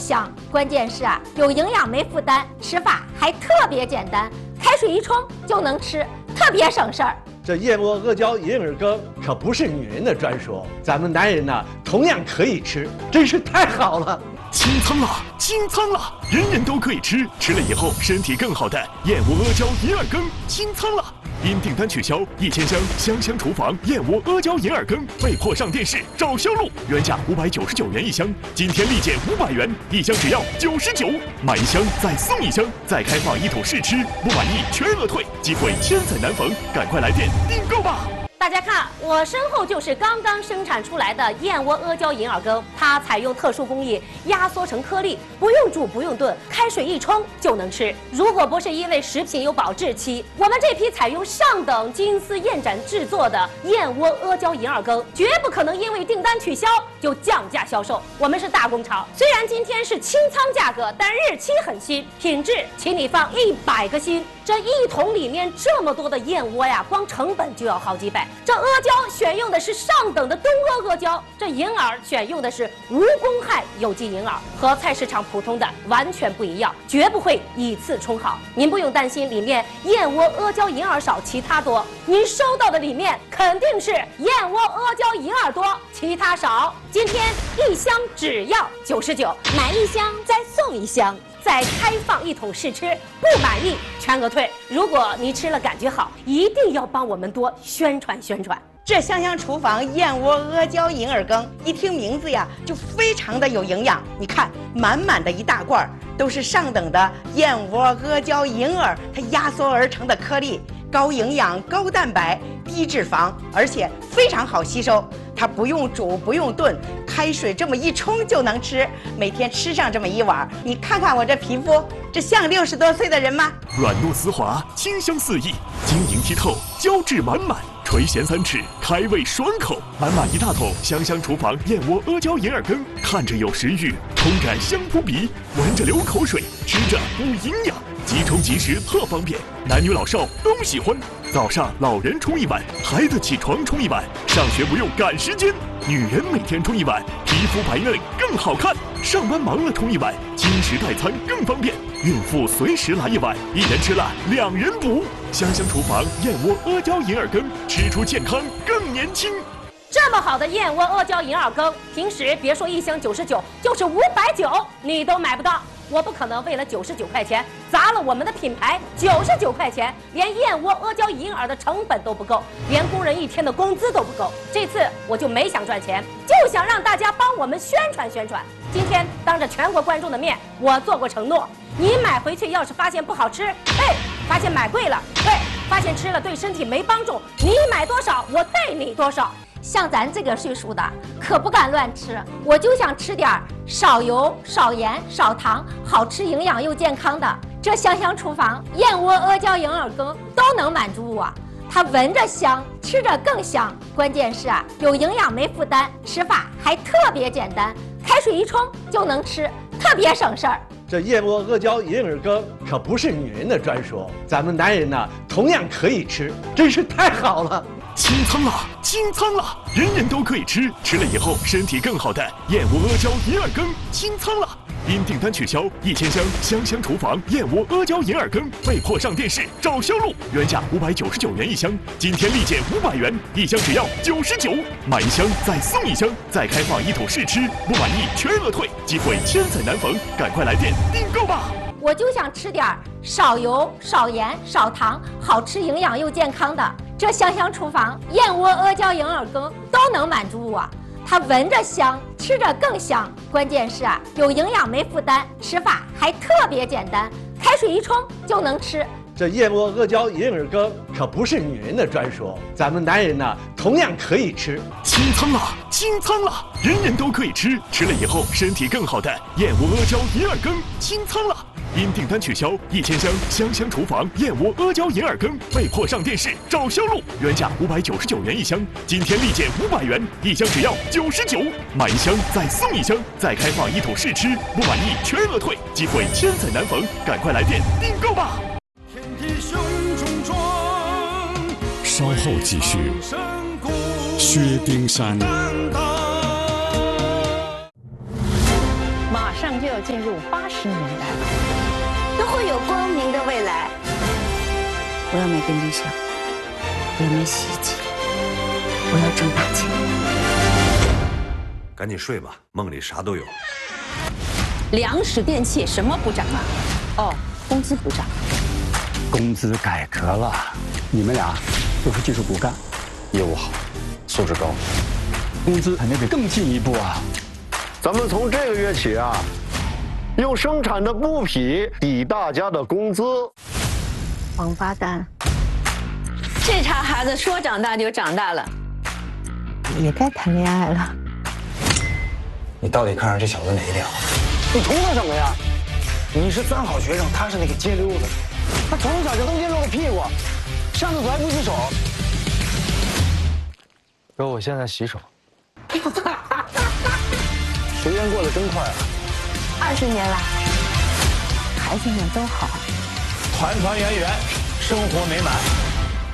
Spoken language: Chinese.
香，关键是有营养没负担，吃法还特别简单，开水一冲就能吃，特别省事儿。 这燕窝阿胶银耳羹可不是女人的专属，咱们男人呢同样可以吃，真是太好了。 清仓了，清仓了，人人都可以吃，吃了以后身体更好的燕窝阿胶银耳羹清仓了。因订单取消，1000箱香香厨房燕窝阿胶银耳羹被迫上电视找销路，原价599元一箱，今天立减500元，一箱只要99，买一箱再送一箱，再开放一土试吃，不满意全额退，机会千载难逢，赶快来电订购吧！ 大家看，我身后就是刚刚生产出来的燕窝阿胶银耳羹，它采用特殊工艺压缩成颗粒，不用煮不用炖，开水一冲就能吃。如果不是因为食品有保质期，我们这批采用上等金丝燕盏制作的燕窝阿胶银耳羹，绝不可能因为订单取消就降价销售。我们是大工厂，虽然今天是清仓价格，但日期很新，品质请你放100个心。这一桶里面这么多的燕窝呀，光成本就要好几百。这阿胶选用的是上等的东阿胶，这银耳选用的是无公害有机银耳，和菜市场普通的完全不一样，绝不会以次充好。您不用担心里面燕窝阿胶银耳少，其他多。您收到的里面肯定是燕窝阿胶银耳多，其他少。今天一箱只要99，买一箱再送一箱。再开放一桶试吃，不满意全额退。如果你吃了感觉好，一定要帮我们多宣传宣传。 这香香厨房燕窝阿胶银耳羹，一听名字呀，就非常的有营养。你看，满满的一大罐都是上等的燕窝阿胶银耳，它压缩而成的颗粒，高营养、高蛋白、低脂肪，而且非常好吸收。它不用煮不用炖，开水这么一冲就能吃，每天吃上这么一碗，你看看我这皮肤，这像60多岁的人吗？ 软糯丝滑，清香四溢，晶莹剔透，胶质满满，垂涎3尺，开胃爽口。满满一大桶香香厨房燕窝阿胶银耳羹，看着有食欲，冲着香扑鼻，闻着流口水，吃着补营养，即冲即食特方便，男女老少都喜欢。早上老人冲一碗，孩子起床冲一碗，上学不用赶时间，女人每天冲一碗，皮肤白嫩更好看。上班忙了冲一碗，轻食代餐更方便。孕妇随时来一碗，一人吃了2人补。香香厨房燕窝阿胶银耳羹，吃出健康更年轻。 这么好的燕窝阿胶银耳羹，平时别说一箱99，就是590你都买不到。我不可能为了99块钱砸了我们的品牌，99块钱连燕窝阿胶银耳的成本都不够，连工人1天的工资都不够。这次我就没想赚钱，就想让大家帮我们宣传宣传。今天当着全国观众的面，我做过承诺，你买回去要是发现不好吃，发现买贵了，发现吃了对身体没帮助，你买多少我带你多少。 像咱这个岁数的，可不敢乱吃。我就想吃点少油、少盐、少糖，好吃、营养又健康的。这香香厨房燕窝阿胶银耳羹都能满足我。它闻着香，吃着更香。关键是有营养没负担，吃法还特别简单，开水一冲就能吃，特别省事儿。 这燕窝阿胶银耳羹可不是女人的专属，咱们男人呢同样可以吃，真是太好了。 清仓了，清仓了，人人都可以吃，吃了以后身体更好的燕窝阿胶银耳羹清仓了。因订单取消，1000箱香香厨房燕窝阿胶银耳羹被迫上电视找销路，原价599元一箱，今天立减500元，一箱只要99，买一箱再送一箱，再开放一土试吃，不满意全额退，机会千载难逢，赶快来电订购吧！ 我就想吃点少油、少盐、少糖，好吃、营养又健康的。这香香厨房燕窝阿胶银耳羹都能满足我。它闻着香，吃着更香。关键是有营养没负担，吃法还特别简单，开水一冲就能吃。 这燕窝阿胶银耳羹可不是女人的专属，咱们男人呢同样可以吃。 清仓了，清仓了，人人都可以吃，吃了以后身体更好的燕窝阿胶银耳羹清仓了。因订单取消，1000箱香香厨房燕窝阿胶银耳羹被迫上电视找销路，原价599元一箱，今天立减500元，一箱只要99，买一箱再送一箱，再开放一土试吃，不满意全额退，机会千载难逢，赶快来电订购吧！ 稍后继续。薛丁山。 马上就要进入80年代了， 都会有光明的未来。我要买电冰箱，我要买洗衣机，我要挣大钱。 赶紧睡吧，梦里啥都有。 粮食电器什么不涨啊？哦，工资不涨。 工资改革了，你们俩都是技术骨干，业务好，素质高，工资肯定得更进一步啊。 咱们从这个月起啊，用生产的布匹抵大家的工资。 王八蛋！ 这茬孩子说长大就长大了， 也该谈恋爱了。 你到底看上这小子哪一点了？你图他什么呀？你是3好学生，他是那个街溜子，他从小就露个屁股，上厕所还不洗手。哥，我现在洗手。时间过得真快啊 ！20年了，孩子们都好， 团团圆圆，生活美满。